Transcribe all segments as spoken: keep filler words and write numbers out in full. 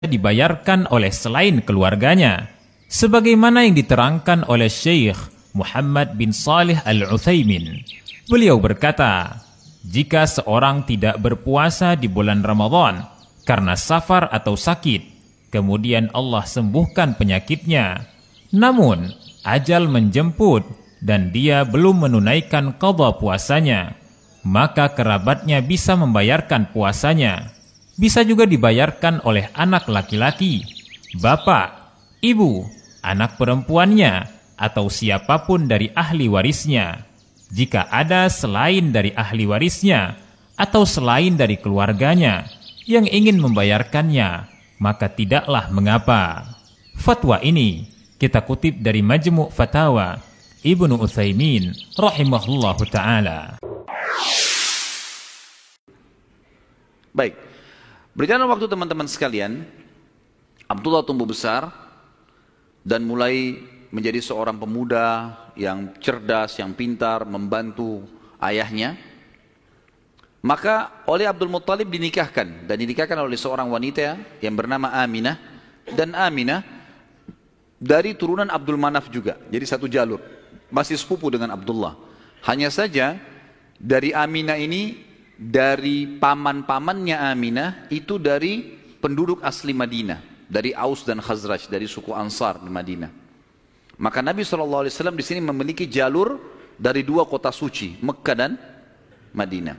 dibayarkan oleh selain keluarganya, sebagaimana yang diterangkan oleh Syekh Muhammad bin Salih Al-Utsaimin. Beliau berkata, jika seorang tidak berpuasa di bulan Ramadan karena safar atau sakit, kemudian Allah sembuhkan penyakitnya, namun ajal menjemput dan dia belum menunaikan qadha puasanya, maka kerabatnya bisa membayarkan puasanya. Bisa juga dibayarkan oleh anak laki-laki, bapak, ibu, anak perempuannya, atau siapapun dari ahli warisnya. Jika ada selain dari ahli warisnya atau selain dari keluarganya yang ingin membayarkannya, maka tidaklah mengapa. Fatwa ini kita kutip dari Majmu' Fatawa Ibnu Utsaimin rahimahullahu ta'ala. Baik, berjalan waktu teman-teman sekalian, Abdullah tumbuh besar dan mulai menjadi seorang pemuda yang cerdas, yang pintar, membantu ayahnya. Maka oleh Abdul Muttalib dinikahkan, dan dinikahkan oleh seorang wanita yang bernama Aminah. Dan Aminah dari turunan Abdul Manaf juga, jadi satu jalur, masih sepupu dengan Abdullah. Hanya saja dari Aminah ini, dari paman-pamannya Aminah itu dari penduduk asli Madinah, dari Aus dan Khazraj, dari suku Ansar di Madinah. Maka Nabi shallallahu alaihi wasallam di sini memiliki jalur dari dua kota suci, Mekkah dan Madinah.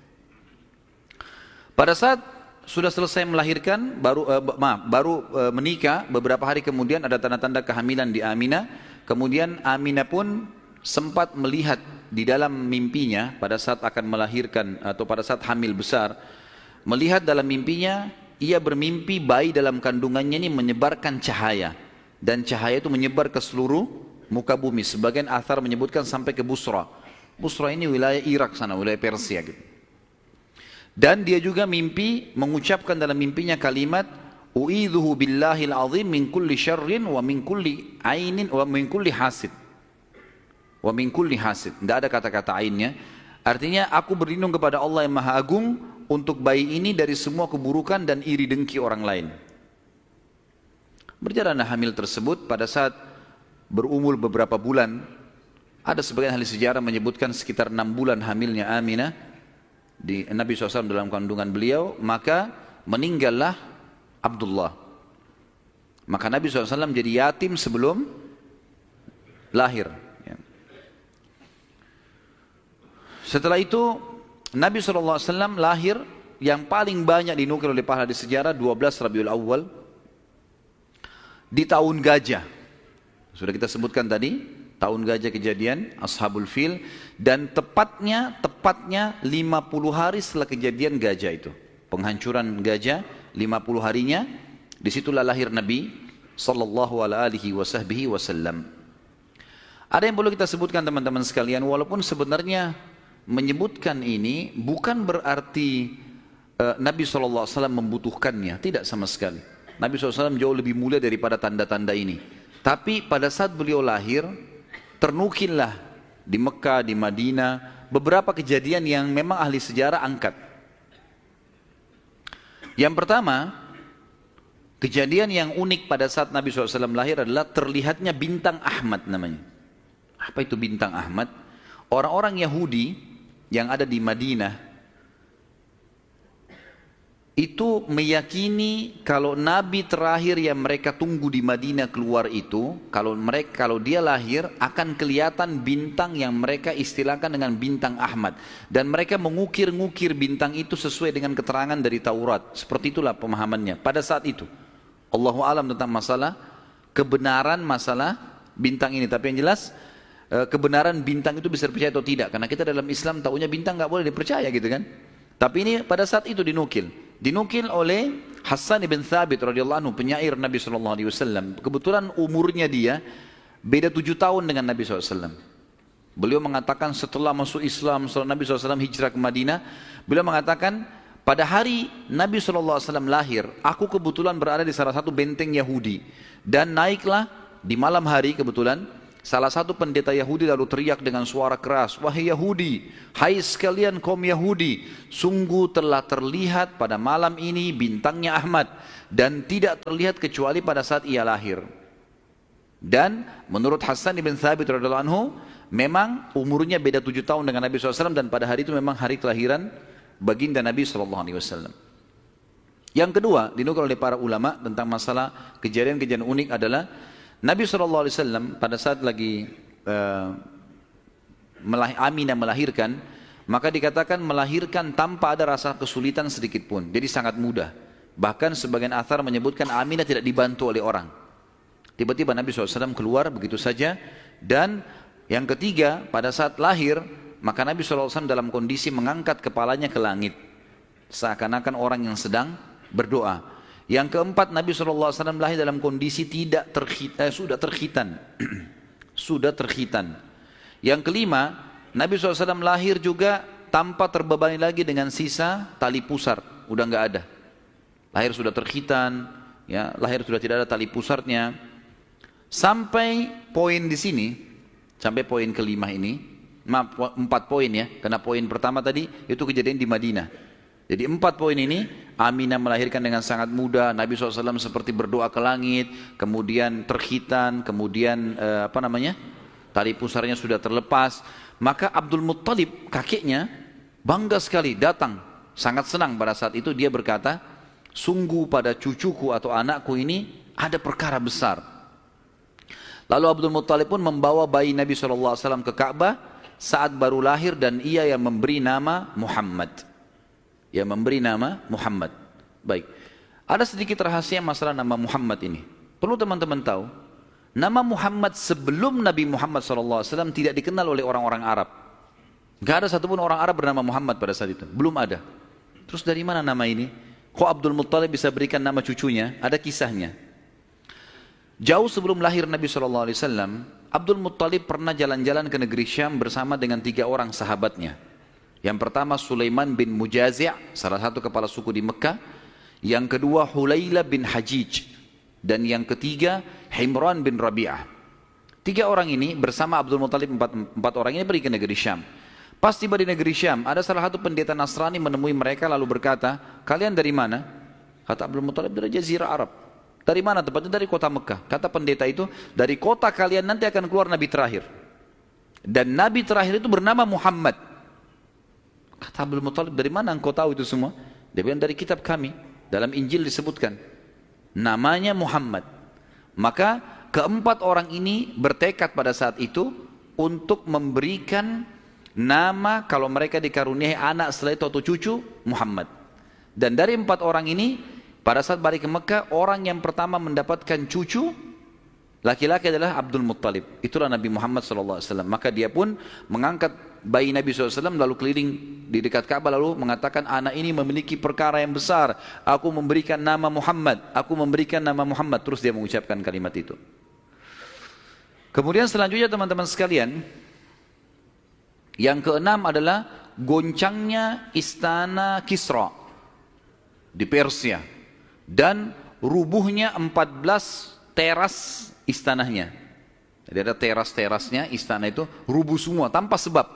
Pada saat sudah selesai melahirkan, baru eh, maaf, baru eh, menikah, beberapa hari kemudian ada tanda-tanda kehamilan di Aminah. Kemudian Aminah pun sempat melihat di dalam mimpinya pada saat akan melahirkan atau pada saat hamil besar, melihat dalam mimpinya ia bermimpi bayi dalam kandungannya ini menyebarkan cahaya, dan cahaya itu menyebar ke seluruh muka bumi. Sebagian athar menyebutkan sampai ke Busra. Busra ini wilayah Irak sana, wilayah Persia gitu. Dan dia juga mimpi mengucapkan dalam mimpinya kalimat u'idzuhu billahil azim min kulli syarrin wa min kulli ainin wa min kulli hasid. Wa min kulli hasid. Tidak ada kata-kata ainnya. Artinya aku berlindung kepada Allah yang Maha Agung untuk bayi ini dari semua keburukan dan iri dengki orang lain. Berjalanlah hamil tersebut. Pada saat berumur beberapa bulan, ada sebagian ahli sejarah menyebutkan sekitar enam bulan hamilnya Aminah di Nabi shallallahu alaihi wasallam dalam kandungan beliau, maka meninggallah Abdullah. Maka Nabi shallallahu alaihi wasallam jadi yatim sebelum lahir. Setelah itu Nabi shallallahu alaihi wasallam lahir, yang paling banyak dinukil oleh para ahli sejarah dua belas Rabiul Awal di tahun gajah. Sudah kita sebutkan tadi, tahun gajah kejadian Ashabul Fil, dan tepatnya tepatnya lima puluh hari setelah kejadian gajah itu, penghancuran gajah, lima puluh harinya disitulah lahir Nabi sallallahu alaihi wasallam. Ada yang perlu kita sebutkan teman-teman sekalian, walaupun sebenarnya menyebutkan ini bukan berarti uh, Nabi shallallahu alaihi wasallam membutuhkannya, tidak sama sekali. Nabi shallallahu alaihi wasallam jauh lebih mulia daripada tanda-tanda ini. Tapi pada saat beliau lahir, ternukillah di Mekah, di Madinah, beberapa kejadian yang memang ahli sejarah angkat. Yang pertama, kejadian yang unik pada saat Nabi shallallahu alaihi wasallam lahir adalah terlihatnya bintang Ahmad namanya. Apa itu bintang Ahmad? Orang-orang Yahudi yang ada di Madinah itu meyakini kalau Nabi terakhir yang mereka tunggu di Madinah keluar itu, kalau mereka kalau dia lahir akan kelihatan bintang yang mereka istilahkan dengan bintang Ahmad, dan mereka mengukir-ngukir bintang itu sesuai dengan keterangan dari Taurat. Seperti itulah pemahamannya pada saat itu. Allahu a'lam tentang masalah kebenaran masalah bintang ini, tapi yang jelas kebenaran bintang itu bisa dipercaya atau tidak, karena kita dalam Islam tahunya bintang nggak boleh dipercaya gitu kan. Tapi ini pada saat itu dinukil dinukil oleh Hassan ibn Thabit radhiyallahu anhu, penyair Nabi sallallahu alaihi wasallam. Kebetulan umurnya dia beda tujuh tahun dengan Nabi sallallahu alaihi wasallam. Beliau mengatakan setelah masuk Islam, setelah Nabi sallallahu alaihi wasallam hijrah ke Madinah, beliau mengatakan pada hari Nabi sallallahu alaihi wasallam lahir, aku kebetulan berada di salah satu benteng Yahudi, dan naiklah di malam hari kebetulan Salah satu pendeta Yahudi lalu teriak dengan suara keras, "Wahai Yahudi, hai sekalian kaum Yahudi, sungguh telah terlihat pada malam ini bintangnya Ahmad, dan tidak terlihat kecuali pada saat ia lahir." Dan menurut Hasan ibn Thabit radhiyallahu anhu, memang umurnya beda tujuh tahun dengan Nabi shallallahu alaihi wasallam, dan pada hari itu memang hari kelahiran baginda Nabi shallallahu alaihi wasallam. Yang kedua, dinukil oleh para ulama tentang masalah kejadian-kejadian unik adalah Nabi shallallahu alaihi wasallam pada saat lagi uh, melah, Aminah melahirkan, maka dikatakan melahirkan tanpa ada rasa kesulitan sedikit pun, jadi sangat mudah. Bahkan sebagian athar menyebutkan Aminah tidak dibantu oleh orang. Tiba-tiba Nabi shallallahu alaihi wasallam keluar begitu saja. Dan yang ketiga, pada saat lahir, maka Nabi shallallahu alaihi wasallam dalam kondisi mengangkat kepalanya ke langit, seakan-akan orang yang sedang berdoa. Yang keempat, Nabi shallallahu alaihi wasallam lahir dalam kondisi tidak terkhit, eh, sudah terkhitan. Sudah terkhitan. Yang kelima, Nabi shallallahu alaihi wasallam lahir juga tanpa terbebani lagi dengan sisa tali pusar, udah nggak ada. Lahir sudah terkhitan, ya, lahir sudah tidak ada tali pusarnya. Sampai poin di sini, sampai poin kelima ini, maaf, empat poin ya, karena poin pertama tadi itu kejadian di Madinah. Jadi empat poin ini, Aminah melahirkan dengan sangat mudah, Nabi shallallahu alaihi wasallam seperti berdoa ke langit, kemudian terkhitan, kemudian eh, apa namanya, tali pusarnya sudah terlepas. Maka Abdul Muttalib, kakeknya, bangga sekali, datang, sangat senang pada saat itu. Dia berkata, sungguh pada cucuku atau anakku ini ada perkara besar. Lalu Abdul Muttalib pun membawa bayi Nabi shallallahu alaihi wasallam ke Ka'bah saat baru lahir, dan ia yang memberi nama Muhammad. Yang memberi nama Muhammad. Baik, ada sedikit rahasia masalah nama Muhammad ini. Perlu teman-teman tahu, nama Muhammad sebelum Nabi Muhammad shallallahu alaihi wasallam tidak dikenal oleh orang-orang Arab. Gak ada satupun orang Arab bernama Muhammad pada saat itu, belum ada. Terus dari mana nama ini? Kok Abdul Muttalib bisa berikan nama cucunya? Ada kisahnya. Jauh sebelum lahir Nabi shallallahu alaihi wasallam, Abdul Muttalib pernah jalan-jalan ke negeri Syam bersama dengan tiga orang sahabatnya. Yang pertama Sulaiman bin Mujazi', salah satu kepala suku di Mekah. Yang kedua Hulayla bin Hajij. Dan yang ketiga Himran bin Rabi'ah. Tiga orang ini bersama Abdul Muttalib, empat, empat orang ini pergi ke negeri Syam. Pas tiba di negeri Syam, ada salah satu pendeta Nasrani menemui mereka lalu berkata, "Kalian dari mana?" Kata Abdul Muttalib, "Dari Jazirah Arab." "Dari mana tempatnya?" "Dari kota Mekah." Kata pendeta itu, "Dari kota kalian nanti akan keluar Nabi terakhir. Dan Nabi terakhir itu bernama Muhammad." Kata Abdul Muttalib, "Dari mana engkau tahu itu semua?" Dia bilang, "Dari kitab kami, dalam Injil disebutkan namanya Muhammad." Maka keempat orang ini bertekad pada saat itu untuk memberikan nama kalau mereka dikaruniai anak setelah itu atau cucu, Muhammad. Dan dari empat orang ini, pada saat balik ke Mekah, orang yang pertama mendapatkan cucu laki-laki adalah Abdul Muttalib. Itulah Nabi Muhammad shallallahu alaihi wasallam. Maka dia pun mengangkat bayi Nabi shallallahu alaihi wasallam lalu keliling di dekat Ka'bah lalu mengatakan, "Anak ini memiliki perkara yang besar. Aku memberikan nama Muhammad. Aku memberikan nama Muhammad." Terus dia mengucapkan kalimat itu. Kemudian selanjutnya teman-teman sekalian, yang keenam adalah goncangnya istana Kisra di Persia. Dan rubuhnya empat belas teras istananya. Jadi ada teras-terasnya istana itu rubuh semua tanpa sebab,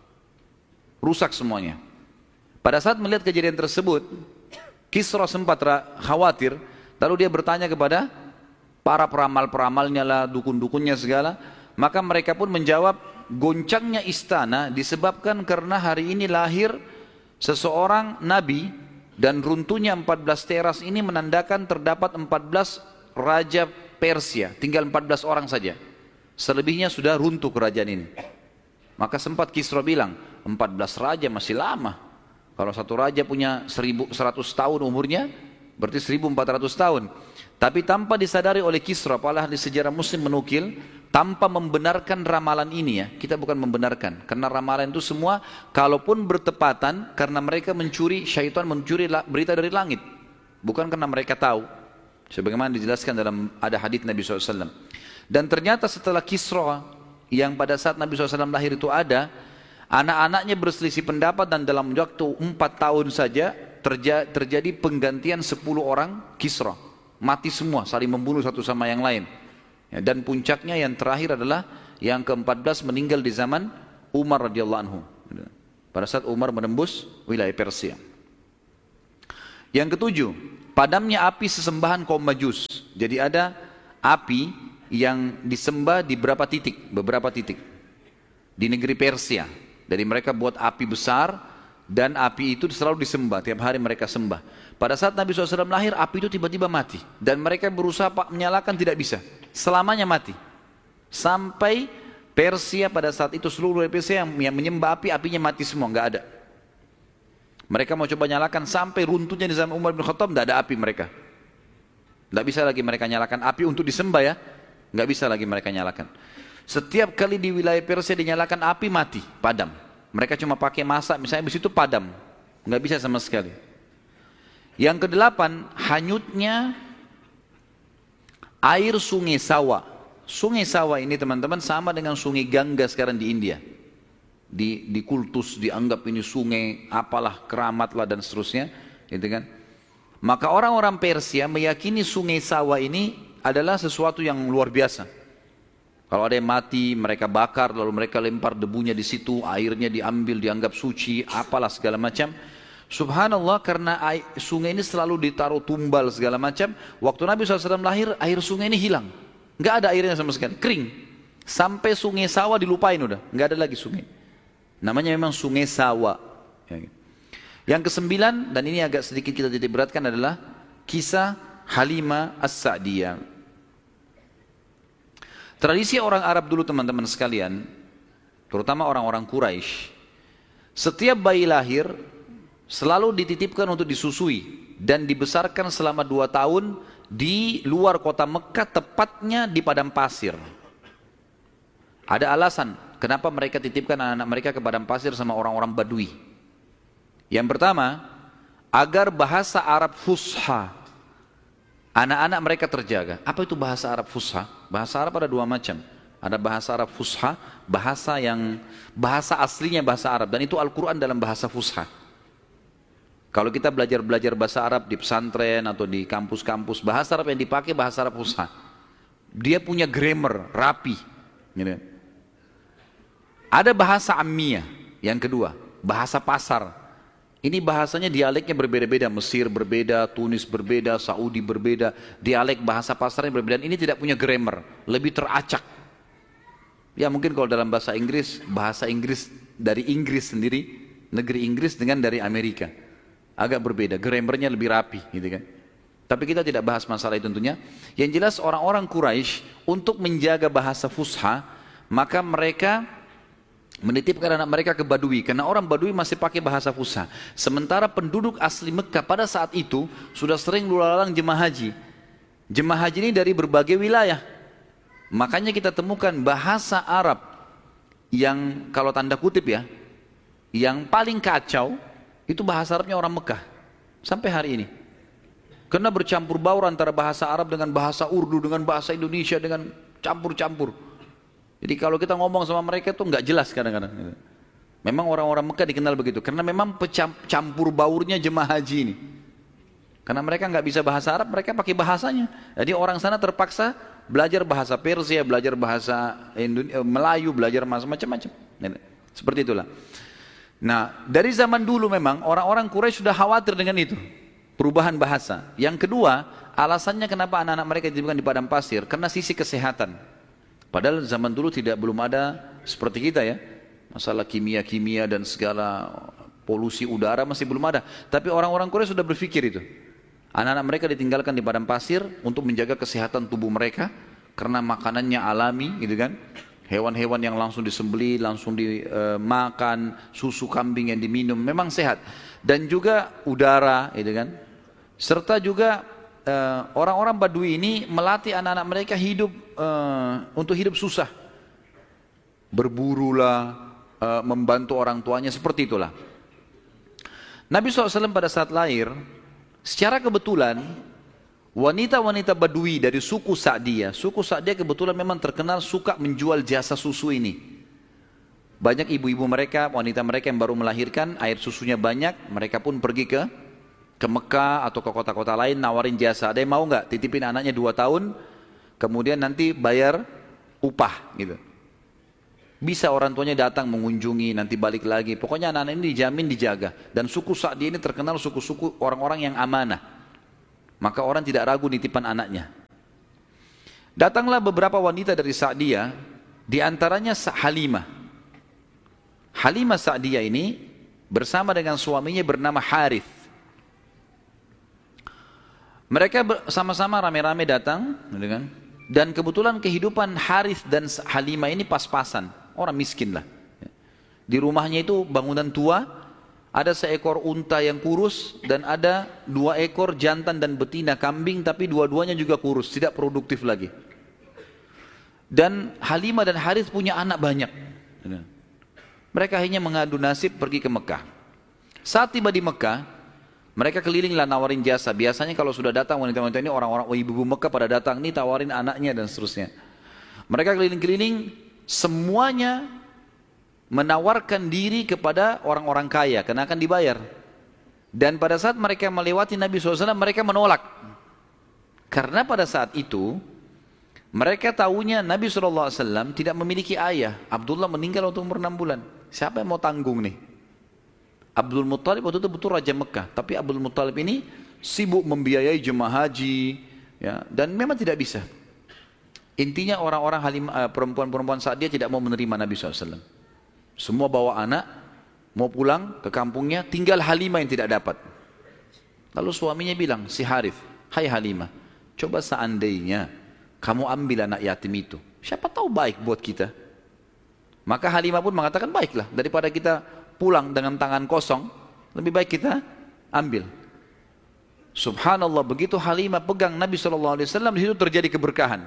rusak semuanya. Pada saat melihat kejadian tersebut, Kisra sempat khawatir, lalu dia bertanya kepada para peramal-peramalnya lah, dukun-dukunnya segala. Maka mereka pun menjawab, goncangnya istana disebabkan karena hari ini lahir seseorang nabi, dan runtuhnya empat belas teras ini menandakan terdapat empat belas raja Persia, tinggal empat belas orang saja. Selebihnya sudah runtuh kerajaan ini. Maka sempat Kisra bilang, empat belas raja masih lama. Kalau satu raja punya seratus tahun umurnya, berarti seribu empat ratus tahun. Tapi tanpa disadari oleh Kisra, para ahli sejarah muslim menukil, tanpa membenarkan ramalan ini ya, kita bukan membenarkan, karena ramalan itu semua kalaupun bertepatan karena mereka mencuri, syaitan mencuri berita dari langit, bukan karena mereka tahu, sebagaimana dijelaskan dalam ada hadits Nabi shallallahu alaihi wasallam. Dan ternyata setelah Kisra yang pada saat Nabi shallallahu alaihi wasallam lahir itu ada, anak-anaknya berselisih pendapat, dan dalam waktu empat tahun saja terja terjadi penggantian sepuluh orang Kisra, mati semua, saling membunuh satu sama yang lain. Ya, dan puncaknya yang terakhir adalah Yang keempat belas meninggal di zaman Umar radhiyallahu anhu. Pada saat Umar menembus wilayah Persia. Yang ketujuh, padamnya api sesembahan kaum Majus. Jadi ada api yang disembah di beberapa titik, beberapa titik di negeri Persia. Jadi mereka buat api besar dan api itu selalu disembah, tiap hari mereka sembah. Pada saat Nabi shallallahu alaihi wasallam lahir, api itu tiba-tiba mati dan mereka berusaha menyalakan, tidak bisa. Selamanya mati. Sampai Persia pada saat itu seluruh Persia yang, yang menyembah api, apinya mati semua, nggak ada. Mereka mau coba nyalakan sampai runtuhnya di zaman Umar bin Khattab, nggak ada api mereka. Nggak bisa lagi mereka nyalakan api untuk disembah ya, nggak bisa lagi mereka nyalakan. Setiap kali di wilayah Persia dinyalakan api mati, padam. Mereka cuma pakai masak, misalnya di situ padam, nggak bisa sama sekali. Yang kedelapan, hanyutnya air sungai Sawa. Sungai Sawa ini teman-teman sama dengan sungai Gangga sekarang di India. Di, di kultus dianggap ini sungai apalah, keramat lah dan seterusnya, gitu kan. Maka orang-orang Persia meyakini sungai Sawa ini adalah sesuatu yang luar biasa. Kalau ada yang mati mereka bakar lalu mereka lempar debunya di situ, airnya diambil dianggap suci, apalah segala macam. Subhanallah, karena air, sungai ini selalu ditaruh tumbal segala macam. Waktu Nabi shallallahu alaihi wasallam lahir, air sungai ini hilang. Nggak ada airnya sama sekali, kering. Sampai sungai Sawa dilupain udah, nggak ada lagi sungai. Namanya memang sungai Sawa. Yang kesembilan, dan ini agak sedikit kita titik beratkan, adalah kisah Halimah As-Sa'diyah. Tradisi orang Arab dulu teman-teman sekalian, terutama orang-orang Quraisy, setiap bayi lahir selalu dititipkan untuk disusui dan dibesarkan selama dua tahun di luar kota Mekah, tepatnya di padang pasir. Ada alasan kenapa mereka titipkan anak-anak mereka ke padang pasir sama orang-orang Badui. Yang pertama, agar bahasa Arab fusha anak-anak mereka terjaga. Apa itu bahasa Arab fusha? Bahasa Arab ada dua macam. Ada bahasa Arab fusha, bahasa yang bahasa aslinya bahasa Arab, dan itu Al-Quran dalam bahasa fusha. Kalau kita belajar-belajar bahasa Arab di pesantren atau di kampus-kampus, bahasa Arab yang dipakai bahasa Arab fusha. Dia punya grammar, rapi. Gitu. Ada bahasa ammiyah, yang kedua, bahasa pasar. Ini bahasanya dialeknya berbeda-beda, Mesir berbeda, Tunis berbeda, Saudi berbeda, dialek bahasa pasarnya berbeda. Ini tidak punya grammar, lebih teracak. Ya mungkin kalau dalam bahasa Inggris, bahasa Inggris dari Inggris sendiri, negeri Inggris dengan dari Amerika. Agak berbeda, grammarnya lebih rapi gitu kan. Tapi kita tidak bahas masalah itu tentunya. Yang jelas orang-orang Quraisy untuk menjaga bahasa fusha, maka mereka menitipkan anak mereka ke Badui, karena orang Badui masih pakai bahasa fusha. Sementara penduduk asli Mekah pada saat itu sudah sering lalu-lalang jemaah haji. Jemaah haji ini dari berbagai wilayah. Makanya kita temukan bahasa Arab yang kalau tanda kutip ya, yang paling kacau itu bahasa Arabnya orang Mekah sampai hari ini. Karena bercampur baur antara bahasa Arab dengan bahasa Urdu, dengan bahasa Indonesia, dengan campur-campur. Jadi kalau kita ngomong sama mereka itu nggak jelas kadang-kadang. Memang orang-orang Mekah dikenal begitu, karena memang campur baurnya jemaah haji ini. Karena mereka nggak bisa bahasa Arab, mereka pakai bahasanya. Jadi orang sana terpaksa belajar bahasa Persia, belajar bahasa Indonesia, Melayu, belajar macam-macam. Seperti itulah. Nah, dari zaman dulu memang orang-orang Quraisy sudah khawatir dengan itu, perubahan bahasa. Yang kedua, alasannya kenapa anak-anak mereka dititipkan di padang pasir, karena sisi kesehatan. Padahal zaman dulu tidak belum ada seperti kita ya, masalah kimia-kimia dan segala polusi udara masih belum ada. Tapi orang-orang Quraisy sudah berpikir itu. Anak-anak mereka ditinggalkan di padang pasir untuk menjaga kesehatan tubuh mereka, karena makanannya alami gitu kan. Hewan-hewan yang langsung disembelih, langsung dimakan, susu kambing yang diminum, memang sehat. Dan juga udara, gitu kan. Serta juga orang-orang uh, Badui ini melatih anak-anak mereka hidup uh, untuk hidup susah. Berburulah, uh, membantu orang tuanya, seperti itulah. Nabi shallallahu alaihi wasallam pada saat lahir, secara kebetulan, wanita-wanita Badui dari suku Sa'diyah, suku Sa'diyah kebetulan memang terkenal suka menjual jasa susu ini. Banyak ibu-ibu mereka, wanita mereka yang baru melahirkan, air susunya banyak, mereka pun pergi ke ke Mekah atau ke kota-kota lain nawarin jasa. Ada yang mau nggak titipin anaknya dua tahun, kemudian nanti bayar upah gitu. Bisa orang tuanya datang mengunjungi, nanti balik lagi. Pokoknya anak-anak ini dijamin dijaga. Dan suku Sa'diyah ini terkenal suku-suku orang-orang yang amanah. Maka orang tidak ragu nitipan anaknya. Datanglah beberapa wanita dari Sa'diyah, di antaranya Halimah. Halimah Sa'diyah ini bersama dengan suaminya bernama Harith. Mereka sama-sama rame-rame datang, dan kebetulan kehidupan Harith dan Halimah ini pas-pasan. Orang miskin lah. Di rumahnya itu bangunan tua, ada seekor unta yang kurus dan ada dua ekor jantan dan betina kambing, tapi dua-duanya juga kurus, tidak produktif lagi. Dan Halimah dan Harith punya anak banyak. Mereka akhirnya mengadu nasib pergi ke Mekah. Saat tiba di Mekah, mereka kelilinglah nawarin jasa. Biasanya kalau sudah datang wanita-wanita ini, orang-orang ibu-ibu Mekah pada datang nih tawarin anaknya dan seterusnya. Mereka keliling-keliling, semuanya menawarkan diri kepada orang-orang kaya karena akan dibayar. Dan pada saat mereka melewati Nabi shallallahu alaihi wasallam, mereka menolak. Karena pada saat itu mereka tahunya Nabi shallallahu alaihi wasallam tidak memiliki ayah. Abdullah meninggal waktu umur enam bulan. Siapa yang mau tanggung nih? Abdul Muttalib waktu itu betul Raja Mekah, tapi Abdul Muttalib ini sibuk membiayai jemaah haji, ya, dan memang tidak bisa. Intinya orang-orang perempuan-perempuan saat dia tidak mau menerima Nabi shallallahu alaihi wasallam. Semua bawa anak, mau pulang ke kampungnya, tinggal Halimah yang tidak dapat. Lalu suaminya bilang, si Harith, hai Halimah, coba seandainya kamu ambil anak yatim itu, siapa tahu baik buat kita. Maka Halimah pun mengatakan, baiklah, daripada kita pulang dengan tangan kosong, lebih baik kita ambil. Subhanallah, begitu Halimah pegang Nabi shallallahu alaihi wasallam, di situ terjadi keberkahan.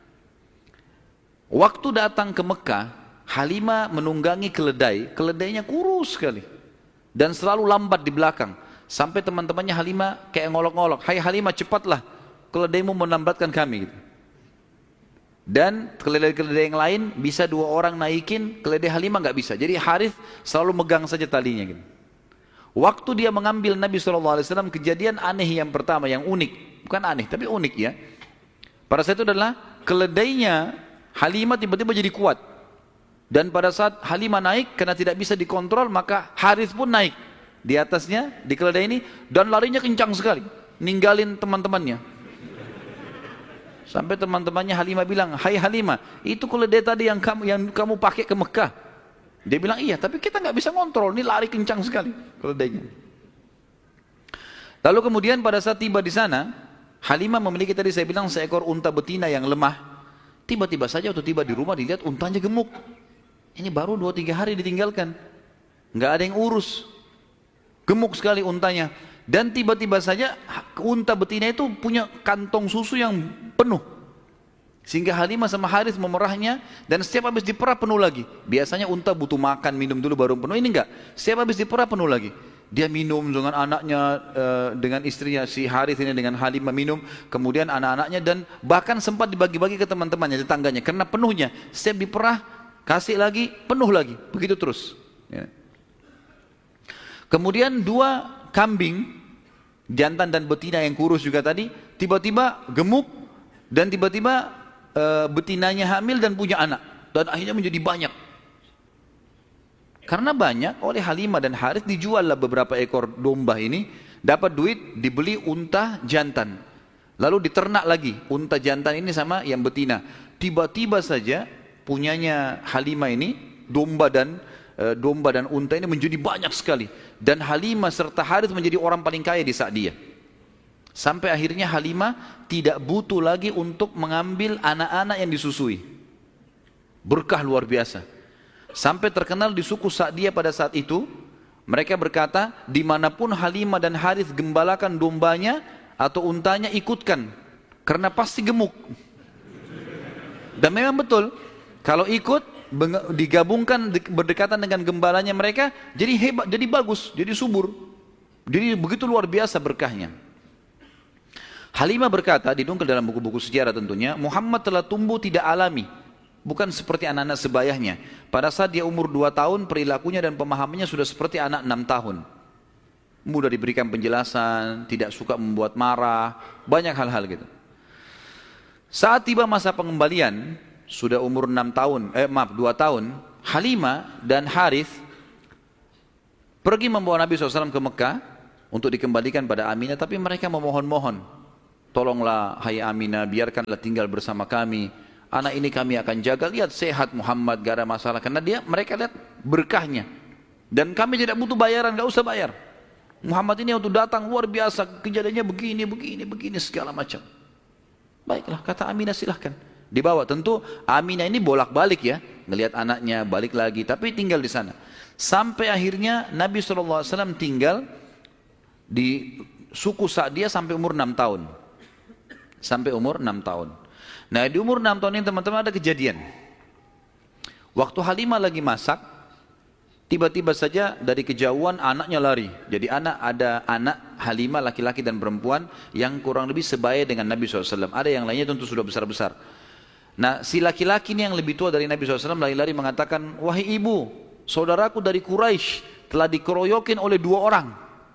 Waktu datang ke Mekah, Halimah menunggangi keledai, keledainya kurus sekali dan selalu lambat di belakang. Sampai teman-temannya Halimah kayak ngolok-ngolok, hai Halimah cepatlah, keledaimu melambatkan kami. Dan keledai-keledai yang lain bisa dua orang naikin, keledai Halimah nggak bisa. Jadi Harith selalu megang saja talinya gitu. Waktu dia mengambil Nabi shallallahu alaihi wasallam, kejadian aneh yang pertama, yang unik, bukan aneh tapi unik ya. Pada saat itu adalah keledainya Halimah tiba-tiba jadi kuat. Dan pada saat Halimah naik, karena tidak bisa dikontrol, maka Harith pun naik di atasnya, di keledai ini, dan larinya kencang sekali, ninggalin teman-temannya. Sampai teman-temannya Halimah bilang, hai Halimah, itu keledai tadi yang kamu yang kamu pakai ke Mekah. Dia bilang, iya, tapi kita nggak bisa kontrol, ini lari kencang sekali keledainya. Lalu kemudian pada saat tiba di sana, Halimah memiliki tadi saya bilang seekor unta betina yang lemah. Tiba-tiba saja waktu tiba di rumah dilihat untanya gemuk. Ini baru dua tiga hari ditinggalkan, nggak ada yang urus, gemuk sekali untanya. Dan tiba-tiba saja unta betina itu punya kantong susu yang penuh, sehingga Halimah sama Harith memerahnya, dan setiap habis diperah penuh lagi. Biasanya unta butuh makan minum dulu baru penuh, ini enggak, setiap habis diperah penuh lagi. Dia minum dengan anaknya, dengan istrinya si Harith ini, dengan Halimah minum, kemudian anak-anaknya, dan bahkan sempat dibagi-bagi ke teman-temannya, tetangganya, karena penuhnya. Setiap diperah kasih lagi, penuh lagi, begitu terus ya. Kemudian dua kambing, jantan dan betina yang kurus juga tadi, tiba-tiba gemuk, dan tiba-tiba e, betinanya hamil dan punya anak, dan akhirnya menjadi banyak. Karena banyak, oleh Halimah dan Harith dijuallah beberapa ekor domba ini, dapat duit, dibeli unta jantan, lalu diternak lagi unta jantan ini sama yang betina. Tiba-tiba saja punyanya Halimah ini, domba dan e, domba dan unta ini menjadi banyak sekali, dan Halimah serta Harith menjadi orang paling kaya di Sa'diyah. Sampai akhirnya Halimah tidak butuh lagi untuk mengambil anak-anak yang disusui. Berkah luar biasa. Sampai terkenal di suku Sa'diyah pada saat itu, mereka berkata, dimanapun Halimah dan Harith gembalakan dombanya atau untanya, ikutkan, karena pasti gemuk. Dan memang betul, kalau ikut digabungkan berdekatan dengan gembalanya mereka, jadi hebat, jadi bagus, jadi subur, jadi begitu luar biasa berkahnya. Halimah berkata, didongkel dalam buku-buku sejarah tentunya, Muhammad telah tumbuh tidak alami, bukan seperti anak-anak sebayahnya. Pada saat dia umur dua tahun, perilakunya dan pemahamannya sudah seperti anak enam tahun. Mudah diberikan penjelasan, tidak suka membuat marah, banyak hal-hal gitu. Saat tiba masa pengembalian, sudah umur enam tahun, eh maaf dua tahun, Halimah dan Harith pergi membawa Nabi shallallahu alaihi wasallam ke Mekah untuk dikembalikan pada Aminah, tapi mereka memohon-mohon, tolonglah hai Aminah, biarkanlah tinggal bersama kami, anak ini kami akan jaga, lihat sehat Muhammad, gak ada masalah, karena dia mereka lihat berkahnya, dan kami tidak butuh bayaran, gak usah bayar. Muhammad ini untuk datang luar biasa, kejadiannya begini, begini, begini, segala macam. Baiklah, kata Aminah, silahkan dibawa. Tentu Aminah ini bolak-balik ya, ngelihat anaknya, balik lagi, tapi tinggal di sana. Sampai akhirnya Nabi shallallahu alaihi wasallam tinggal di suku Sa'diyah sampai umur enam tahun. Sampai umur enam tahun. Nah, di umur enam tahun ini teman-teman ada kejadian. Waktu Halimah lagi masak, tiba-tiba saja dari kejauhan anaknya lari. Jadi anak ada anak Halimah laki-laki dan perempuan yang kurang lebih sebaya dengan Nabi shallallahu alaihi wasallam. Ada yang lainnya tentu sudah besar-besar. Nah, si laki-laki ini yang lebih tua dari Nabi shallallahu alaihi wasallam lari-lari mengatakan, wahai ibu, saudaraku dari Quraisy telah dikeroyokin oleh dua orang.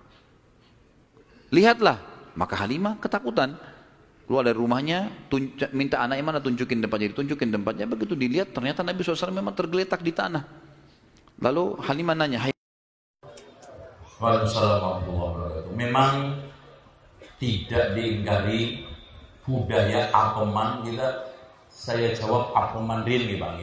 Lihatlah. Maka Halimah ketakutan, keluar dari rumahnya, minta anaknya mana, tunjukin tempatnya, ditunjukin tempatnya. Begitu dilihat ternyata Nabi shallallahu alaihi wasallam memang tergeletak di tanah. Lalu Halimah nanya, hai, Waalaikumsalam warahmatullahi wabarakatuh. Memang tidak diingkari budaya apeman kita. Saya jawab apeman rin nih Bang.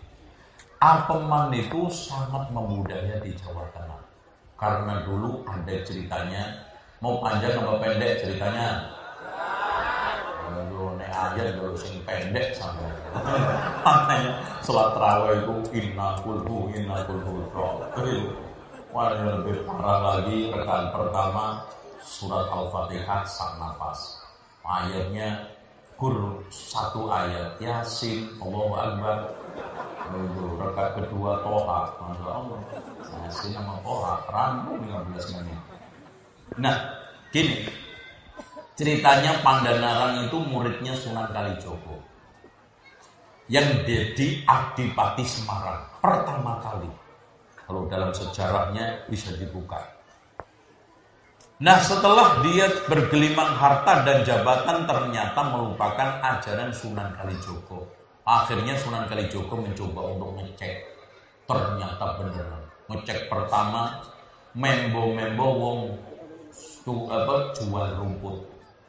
Apeman itu sangat membudaya di Jawa Tengah. Karena dulu ada ceritanya, mau panjang apa pendek ceritanya? Kalau nek ayat kalau sing pendek sampai. Makanya salat tarawih itu inna kulhu inna kulhu. Wah, lebih parah lagi rekan pertama surat Al-Fatihah sak nafas. Ayatnya kur satu ayat Yasin, Allahu Akbar. Lalu rekan kedua Toha, Masya Allah. Yasin sama Toha, rambung lima belas menit. Nah, gini. Ceritanya Pandanaran itu muridnya Sunan Kalijogo yang jadi Adipati Semarang pertama kali. Kalau dalam sejarahnya bisa dibuka. Nah, setelah dia bergelimang harta dan jabatan ternyata melupakan ajaran Sunan Kalijogo. Akhirnya Sunan Kalijogo mencoba untuk ngecek. Ternyata benar. Ngecek pertama, membo-membo wong tu apa jual rumput.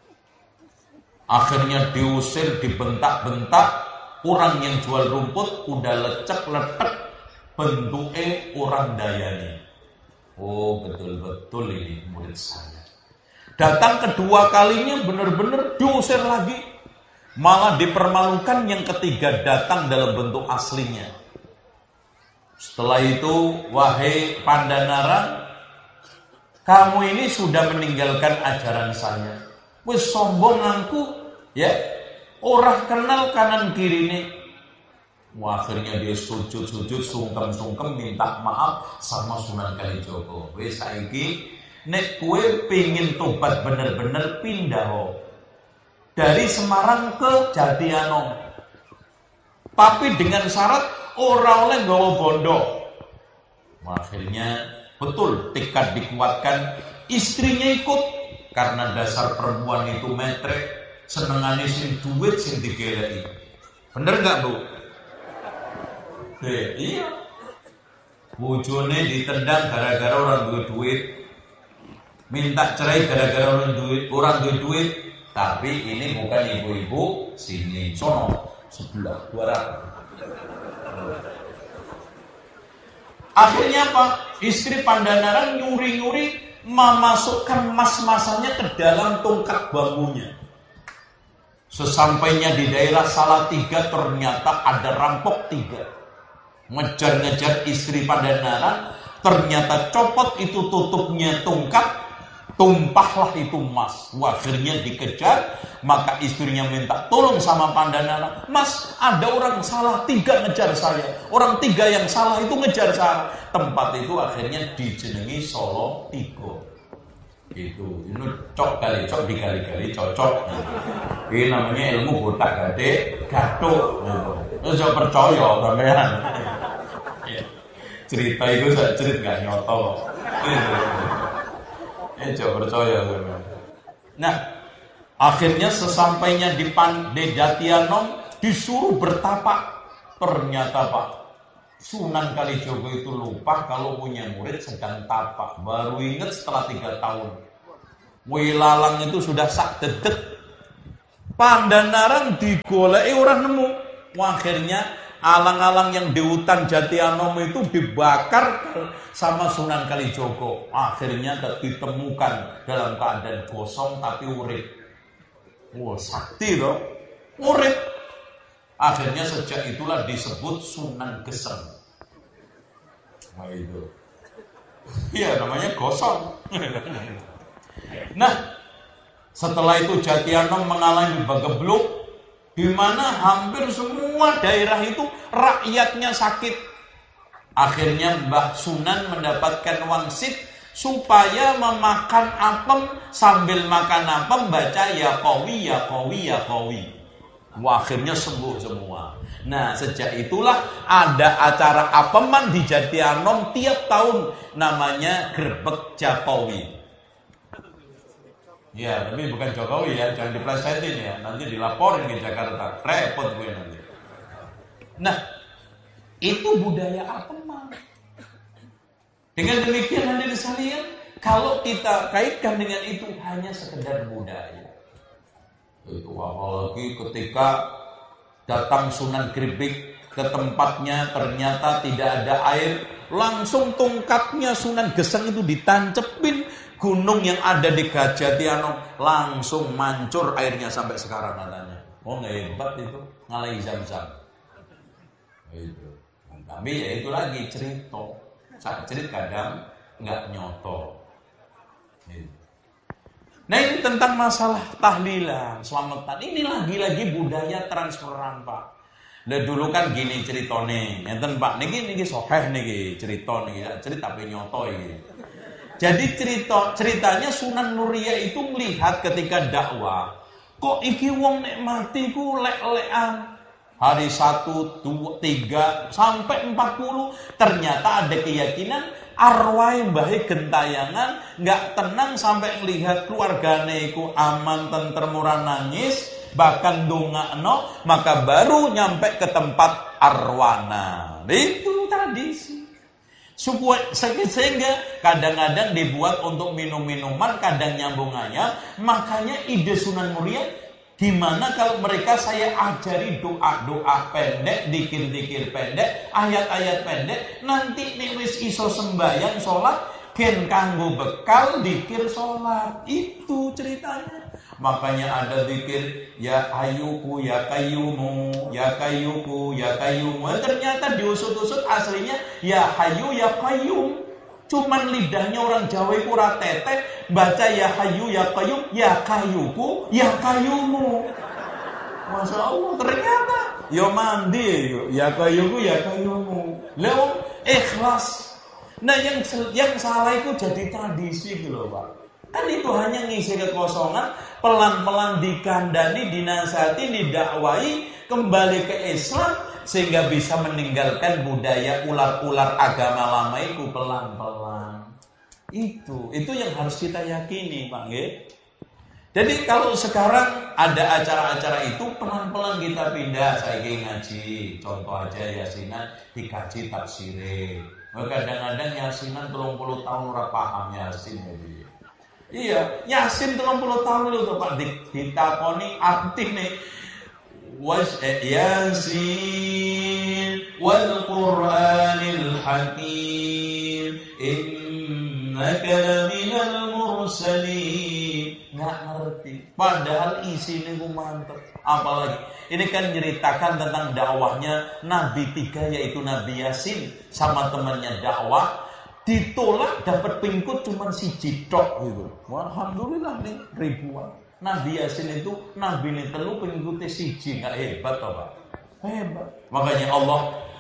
Akhirnya diusir, dibentak-bentak. Orang yang jual rumput udah lecek-lecek, bentuknya orang Dayani. Oh, betul-betul ini murid saya. Datang kedua kalinya benar-benar diusir lagi. Malah dipermalukan yang ketiga datang dalam bentuk aslinya. Setelah itu, wahai Pandanaran, kamu ini sudah meninggalkan ajaran saya. Wis sombong ngaku, ya, orang kenal kanan kiri ini. Wah, akhirnya dia sujud-sujud, sungkem-sungkem minta maaf sama Sunan Kalijogo. Wis saiki nek kue pingin tobat bener-bener pindah ho. Dari Semarang ke Jatianom. Tapi dengan syarat ora oleh nggawa bondo. Akhirnya betul tekad dikuatkan, istrinya ikut. Karena dasar perempuan itu metrek, senengane sing duit sing digeleki. Bener gak Bu? Eh, iya. Bojone ditendang gara-gara orang duit duit. Minta cerai gara-gara orang duit, orang duit duit. Tapi ini bukan ibu-ibu sini sono sebelah barat. Akhirnya apa? Istri Pandanaran nyuri-nyuri memasukkan mas-masannya ke dalam tungkak bambunya. Sesampainya di daerah Salatiga ternyata ada rampok tiga. Ngejar-ngejar istri Pandanaran, ternyata copot itu tutupnya tungkak, tumpahlah itu emas. Akhirnya dikejar, maka istrinya minta tolong sama Pandanaran, Mas, ada orang salah tiga ngejar saya. Orang tiga yang salah itu ngejar saya. Tempat itu akhirnya dijenengi Solo Tigo. Itu, ini cok kali, cok dikali-kali cocok. Ini namanya ilmu botak gede, gatuk. Itu saya percaya, sampean. Cerita itu saya cerita gak nyoto. Eh, coba percaya. Nah, akhirnya sesampainya di Jatianom disuruh bertapak. Ternyata Pak, Sunan Kalijogo itu lupa kalau punya murid sedang tapak. Baru ingat setelah tiga tahun. Wilalang itu sudah sak dedek. Pandanaran digoleki orang nemu. Akhirnya alang-alang yang di hutan Jatianom itu dibakar sama Sunan Kalijogo. Akhirnya ditemukan dalam keadaan gosong tapi urip. Wah, sakti loh. Urip. Akhirnya sejak itulah disebut Sunan Geseng. Nah itu. Iya, namanya gosong. Nah, setelah itu Jatianom mengalami bagebluk, di mana hampir semua daerah itu rakyatnya sakit. Akhirnya Mbah Sunan mendapatkan wangsit supaya memakan apem, sambil makan apem baca ya Qawi ya Qawi ya Qawi. Wah, akhirnya sembuh semua. Nah, sejak itulah ada acara apeman di Jatianom tiap tahun, namanya Grebek Jokowi. Ya, tapi bukan Jokowi ya, jangan diplesetin ya, nanti dilaporin ke Jakarta, repot gue nanti. Nah, itu budaya apeman. Dengan demikian hadirin sekalian, kalau kita kaitkan dengan itu hanya sekedar budaya. Itu apalagi ketika datang Sunan Grebek ke tempatnya ternyata tidak ada air, langsung tongkatnya Sunan Geseng itu ditancepin, gunung yang ada di Jatianom langsung mancur airnya sampai sekarang katanya. Oh, nggak hebat itu, ngalahi Zam-Zam. Itu. Tapi ya itu lagi cerita. Saat cerita kadang nggak nyoto. Itu. Nah, ini tentang masalah tahlilan, selamatan. Ini lagi-lagi budaya transferan, Pak. Nah, dulu kan gini ceritone, ngeten Pak, niki niki sokeh niki cerita niki, cerita tapi nyoto iki. Jadi cerita ceritanya Sunan Muria itu melihat ketika dakwah, kok iki wong nek mati ku lek-lekan. Hari satu, dua, tiga, sampai empat puluh. Ternyata ada keyakinan arwah mbahe gentayangan nggak tenang sampai melihat keluargane iku aman, tentrem, ora nangis, bahkan ndongakno, maka baru nyampe ke tempat arwana. Itu tradisi. Supaya sehingga kadang-kadang dibuat untuk minum-minuman, kadang nyambung ayam. Makanya ide Sunan Muria, gimana kalau mereka saya ajari doa-doa pendek, dikir-dikir pendek, ayat-ayat pendek, nanti nek wis iso sembahyang salat gen kanggo bekal dikir salat. Itu ceritanya. Makanya ada zikir ya ayyuku ya qayyumu, ya qayyuku ya qayyumu. Ternyata diusut-usut aslinya ya hayyu ya qayyum. Cuman lidahnya orang Jawa itu ora teteh, baca ya hayyu ya qayyum, ya kayyuku, ya kayyumu. Masya Allah, ternyata ya mandi, ya kayyuku, ya kayyumu. Lah ikhlas. Nah, yang yang salah itu jadi tradisi gitu loh, Pak. Kan itu hanya ngisi kekosongan, pelan-pelan dikandani, dinasihati, didakwai, kembali ke Islam, sehingga bisa meninggalkan budaya ular-ular agama lama itu pelan-pelan. Itu, itu yang harus kita yakini, Pak. Nggih. Jadi kalau sekarang ada acara-acara itu pelan-pelan kita pindah. Saya ngaji, contoh aja yasinan dikaji tafsire. Kadang-kadang yasinan tiga puluh tahun ora paham yasin jadi. Iya, yasin tiga puluh tahun itu Pak ditakoni artine was yasin wal qur'anil hakim innaka minal mursalin. Nggak ngerti, padahal isinya gue mantep. Apalagi ini kan ceritakan tentang dakwahnya Nabi tiga, yaitu Nabi Yasin sama temannya dakwah, ditolak dapat pengikut cuma si tok gitu. Alhamdulillah nih ribuan. Nabi Yasin itu Nabi ini telu pengikutnya siji, nggak hebat toh Pak? Hebat. Makanya Allah